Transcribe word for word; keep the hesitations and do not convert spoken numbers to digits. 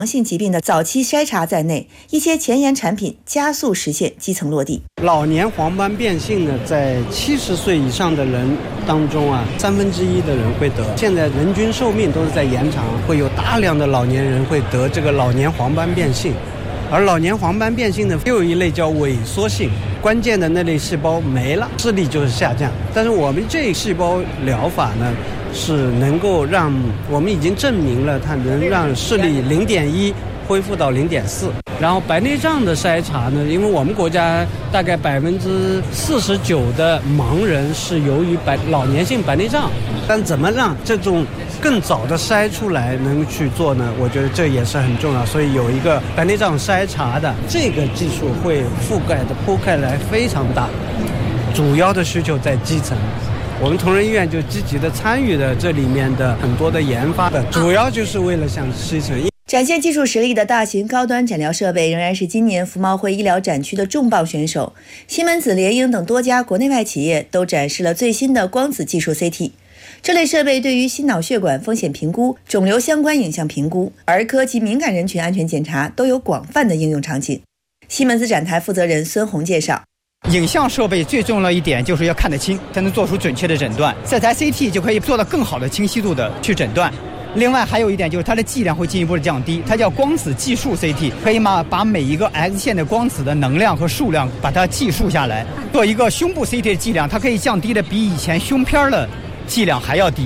性疾病的早期筛查在内，一些前沿产品加速实现基层落地。 老年黄斑变性呢，在七十岁以上的人当中啊，三分之一的人会得。现在人均寿命都是在延长，会有大量的老年人会得这个老年黄斑变性。而老年黄斑变性呢，又有一类叫萎缩性，关键的那类细胞没了，视力就是下降。但是我们这细胞疗法呢，是能够让我们已经证明了它能让视力零点一恢复到零点四。然后白内障的筛查呢，因为我们国家大概百分之四十九的盲人是由于白老年性白内障，但怎么让这种更早的筛出来能去做呢？我觉得这也是很重要。所以有一个白内障筛查的这个技术会覆盖的铺开来非常大，主要的需求在基层。我们同仁医院就积极的参与了这里面的很多的研发的，主要就是为了向基层。 展现技术实力的大型高端诊疗设备仍然是今年服贸会医疗展区的重磅选手。西门子、联英等多家国内外企业都展示了最新的光子技术 C T。这类设备对于心脑血管风险评估、肿瘤相关影像评估、儿科及敏感人群安全检查都有广泛的应用场景。西门子展台负责人孙红介绍， 影像设备最重要的一点就是要看得清，才能做出准确的诊断。这台 C T 就可以做到更好的清晰度的去诊断。另外还有一点就是它的剂量会进一步的降低，它叫光子计数 C T， 可以嘛把每一个 X 线的光子的能量和数量把它计数下来。做一个胸部 C T 的剂量，它可以降低的比以前胸片的剂量还要低。